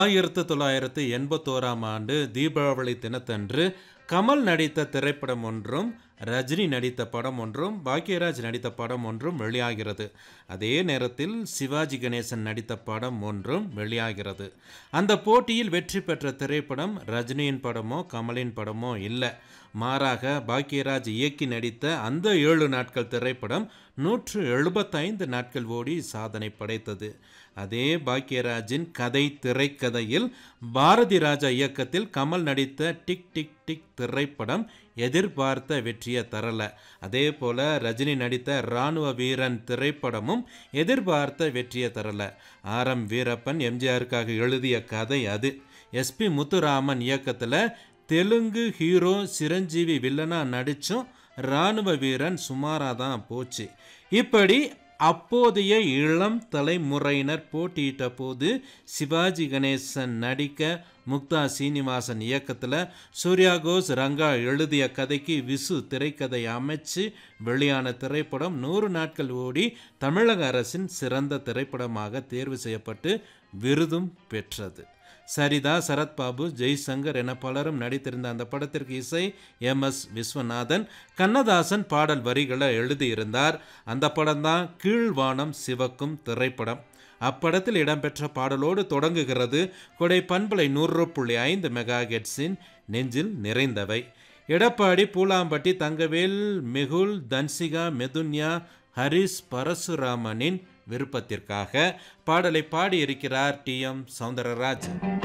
1981ஆம் ஆண்டு தீபாவளி தினத்தன்று கமல் நடித்த திரைப்படம் ஒன்றும், ரஜினி நடித்த படம் ஒன்றும், பாக்யராஜ் நடித்த படம் ஒன்றும் வெளியாகிறது. அதே நேரத்தில் சிவாஜி கணேசன் நடித்த படம் ஒன்றும் வெளியாகிறது. அந்த போட்டியில் வெற்றி பெற்ற திரைப்படம் ரஜினியின் படமோ கமலின் படமோ இல்லை. மாறாக பாக்யராஜ் இயக்கி நடித்த அந்த 7 நாட்கள் திரைப்படம் 175 நாட்கள் ஓடி சாதனை படைத்தது. அதே பாக்யராஜின் கதை திரைக்கதையில் பாரதி ராஜா இயக்கத்தில் கமல் நடித்த டிக் டிக் டிக் திரைப்படம் எதிர்பார்த்த வெற்றியை தரல. அதே போல ரஜினி நடித்த இராணுவ வீரன் திரைப்படமும் எதிர்பார்த்த வெற்றியை தரல. ஆர்.எம். வீரப்பன் எம்ஜிஆருக்காக எழுதிய கதை அது. எஸ்.பி. முத்துராமன் இயக்கத்தில் தெலுங்கு ஹீரோ சிரஞ்சீவி வில்லனா நடிச்சும் இராணுவ வீரன் சுமாராக தான் போச்சு. இப்படி அப்போதைய இளம் தலைமுறையினர் போட்டியிட்ட போது சிவாஜி கணேசன் நடிக்க முக்தா சீனிவாசன் இயக்கத்தில் சூர்யா கோஸ் ரங்கா எழுதிய கதைக்கு விசு திரைக்கதை அமைச்சு வெளியான திரைப்படம் 100 நாட்கள் ஓடி தமிழக அரசின் சிறந்த திரைப்படமாக தேர்வு செய்யப்பட்டு விருதும் பெற்றது. சரிதா, சரத்பாபு, ஜெய்சங்கர் என பலரும் நடித்திருந்த அந்த படத்திற்கு இசை எம்.எஸ். விஸ்வநாதன், கண்ணதாசன் பாடல் வரிகளை எழுதியிருந்தார். அந்த படம்தான் கீழ்வானம் சிவக்கும் திரைப்படம். அப்படத்தில் இடம்பெற்ற பாடலோடு தொடங்குகிறது கொடை பண்பலை 100.5 மெகாஹெர்ட்ஸின் நெஞ்சில் நிறைந்தவை. எடப்பாடி, பூலாம்பட்டி, தங்கவேல், மெகுல், தன்சிகா, மெதுன்யா, ஹரிஸ் பரசுராமனின் விருப்பத்திற்காக பாடலை பாடியிருக்கிறார் டி.எம். சௌந்தரராஜன்.